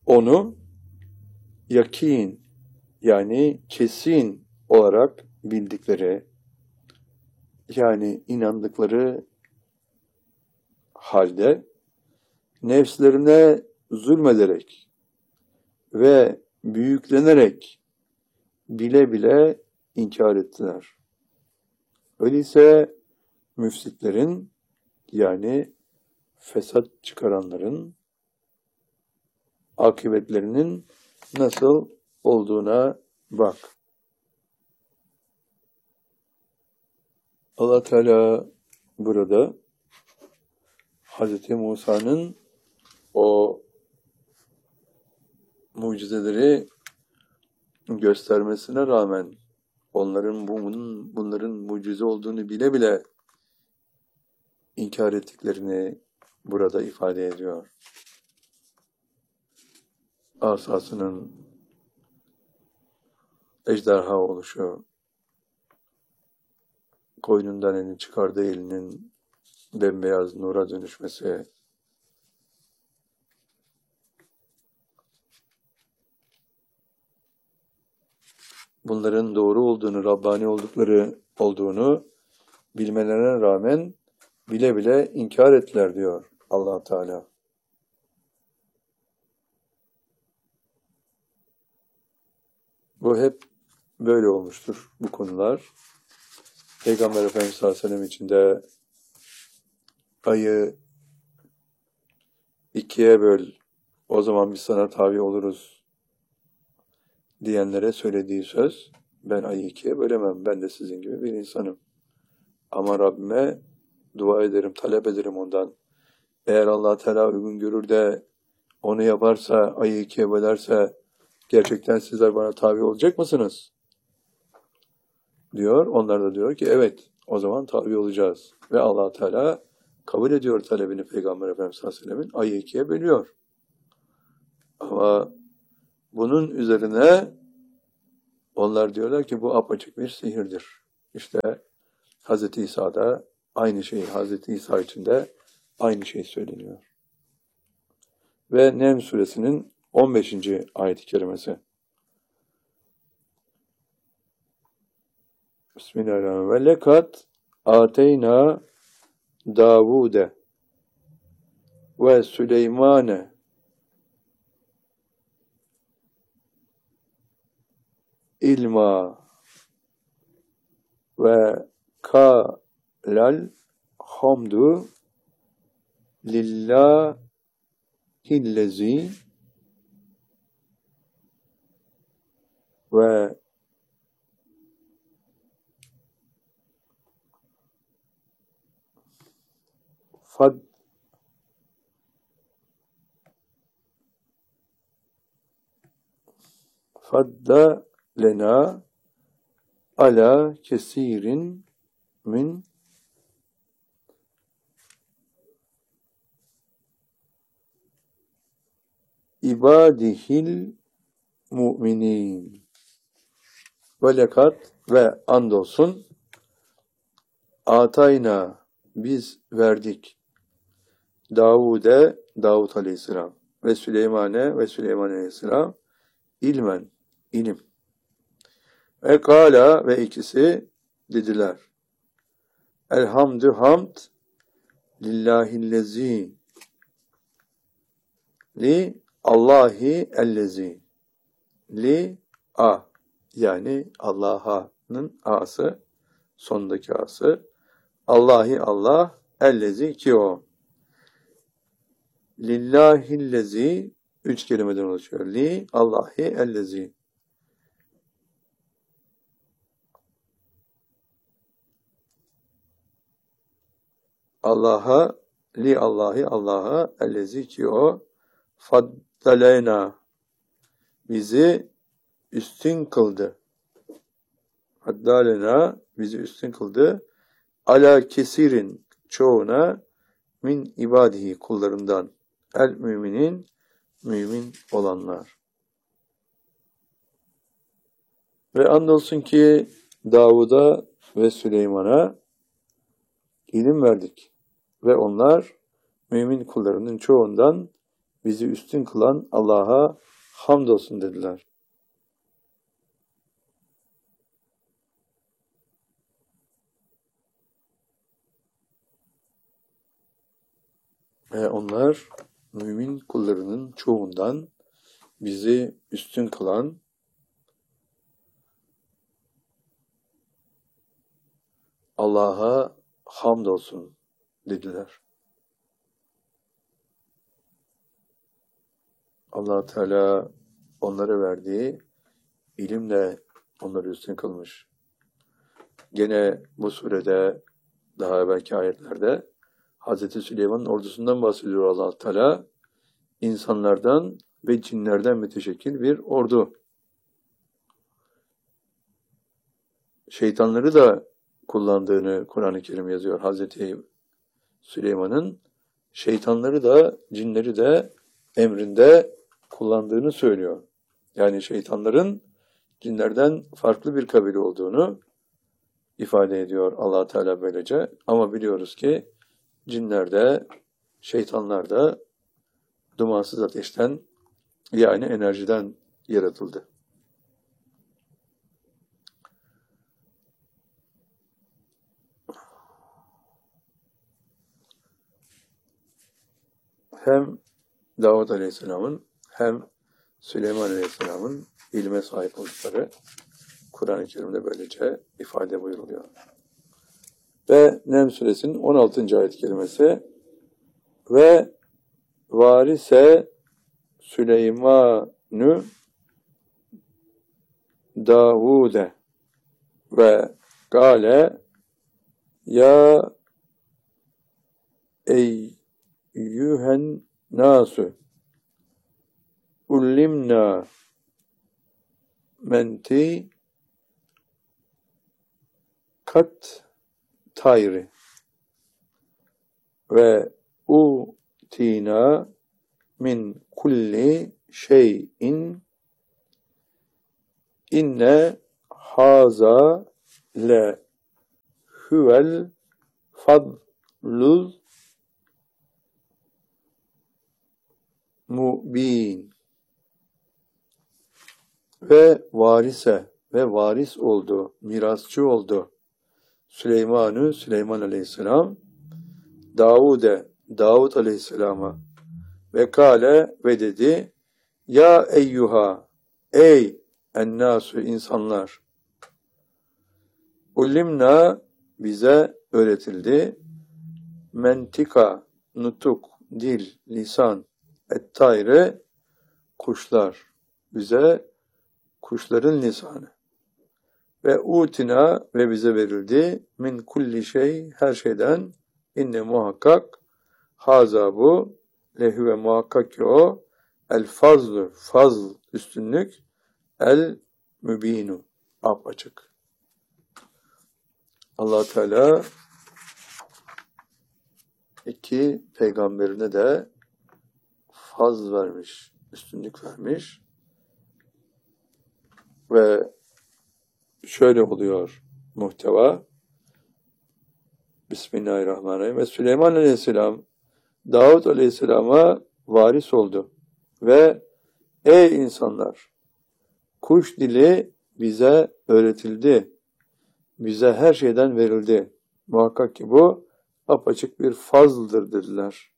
onu yakin yani kesin olarak bildikleri, yani inandıkları halde nefslerine zulmederek ve büyüklenerek bile bile inkar ettiler. Öyleyse müfsitlerin, yani fesat çıkaranların akıbetlerinin nasıl olduğuna bak. Allah Teala burada Hz. Musa'nın o mucizeleri göstermesine rağmen bunların mucize olduğunu bile bile inkar ettiklerini burada ifade ediyor. Asasının ejderha oluşu, koynundan elini çıkardığı elinin bembeyaz nura dönüşmesi, bunların doğru olduğunu, Rabbani olduğunu bilmelerine rağmen bile bile inkar ettiler diyor Allah Teala. Bu hep böyle olmuştur bu konular. Peygamber Efendimiz sallallahu aleyhi ve sellem için de ayı ikiye böl, o zaman biz sana tabi oluruz diyenlere söylediği söz, ben ayı ikiye bölemem, ben de sizin gibi bir insanım. Ama Rabbime dua ederim, talep ederim ondan. Eğer Allah Teala uygun görür de onu yaparsa, ayı ikiye bölerse, gerçekten sizler bana tabi olacak mısınız? Diyor. Onlar da diyor ki evet, o zaman tabi olacağız. Ve Allah Teala kabul ediyor talebini Peygamber Efendimiz sallallahu aleyhi ve sellem'in, ayı ikiye bölüyor. Ama bunun üzerine onlar diyorlar ki bu apaçık bir sihirdir. İşte Hz. İsa'da aynı şey, Hz. İsa için de aynı şey söyleniyor. Ve Neml suresinin 15. ayet-i kerimesi. Bismillahirrahmanirrahim. Ve lekat ateyna Davude ve Süleymane ilma ve kâlel hamdu lillâhillezî ve fadda lena ala kesirin min ibadihil mu'minin. Ve lekat ve andolsun atayna biz verdik Davud aleyhisselam ve Süleyman aleyhisselam ilmen, ilim. Ve kâla ve ikisi dediler. Elhamdü hamd lillâhillezî li Allahi ellezî li a, yani Allah'ın a'sı, sondaki a'sı, Allahi Allah, ellezî ki o. Lillâhillezî 3 kelimeden oluşuyor. Li Allahi ellezî. Allah'a, li Allahi Allah'a, ellezî ki o, faddaleyna bizi üstün kıldı. Faddaleyna bizi üstün kıldı. Ala kesirin çoğuna min ibadihi kullarından, el müminin mümin olanlar. Ve andolsun ki Davud'a ve Süleyman'a ilim verdik ve onlar mümin kullarının çoğundan bizi üstün kılan Allah'a hamdolsun dediler. Ve onlar mümin kullarının çoğundan bizi üstün kılan Allah'a hamdolsun dediler. Allah Teala onlara verdiği ilimle onları üstün kılmış. Gene bu surede daha evvelki ayetlerde Hazreti Süleyman'ın ordusundan bahsediyor Allah Teala. İnsanlardan ve cinlerden müteşekkil bir ordu. Şeytanları da kullandığını Kur'an-ı Kerim yazıyor. Hazreti Süleyman'ın şeytanları da cinleri de emrinde kullandığını söylüyor. Yani şeytanların cinlerden farklı bir kabile olduğunu ifade ediyor Allah Teala böylece. Ama biliyoruz ki cinler de şeytanlar da dumansız ateşten yani enerjiden yaratıldı. Hem Davud Aleyhisselam'ın hem Süleyman Aleyhisselam'ın ilme sahip oldukları Kur'an-ı Kerim'de böylece ifade buyuruluyor. Ve Nem Suresinin 16. ayet kelimesi ve varise Süleyman'ü Davud'e ve gale ya eyyühen nasu ullimna menti kat tayri ve utina min kulli şeyin inne haza le huvel fadlul mubin ve varise ve varis oldu, mirasçı oldu Süleyman Aleyhisselam Davud Aleyhisselam'a ve kâle ve dedi ya eyyuha ey ennâsü insanlar ulimna bize öğretildi mentika nutuk dil lisan et-tayre kuşlar bize kuşların lisanı ve utina ve bize verildi min kulli şey her şeyden inne muhakkak haza bu lehü ve muhakkak ki o el fazlu fazl üstünlük el mübinu apaçık. Allah Teala iki peygamberine de faz vermiş, üstünlük vermiş ve şöyle oluyor muhteva. Bismillahirrahmanirrahim. Ve Süleyman Aleyhisselam Davud Aleyhisselam'a varis oldu ve ey insanlar kuş dili bize öğretildi. Bize her şeyden verildi. Muhakkak ki bu apaçık bir fazldır dediler.